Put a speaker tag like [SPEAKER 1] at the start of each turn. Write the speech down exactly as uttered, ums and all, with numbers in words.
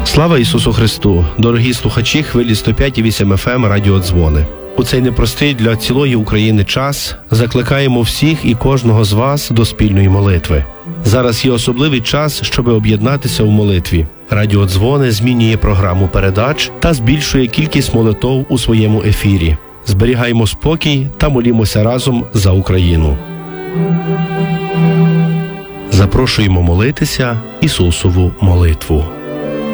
[SPEAKER 1] Слава Ісусу Христу! Дорогі слухачі хвилі сто п'ять і вісім еф ем радіодзвони. У цей непростий для цілої України час закликаємо всіх і кожного з вас до спільної молитви. Зараз є особливий час, щоб об'єднатися у молитві. Радіодзвони змінює програму передач та збільшує кількість молитов у своєму ефірі. Зберігаємо спокій та молімося разом за Україну. Запрошуємо молитися Ісусову молитву.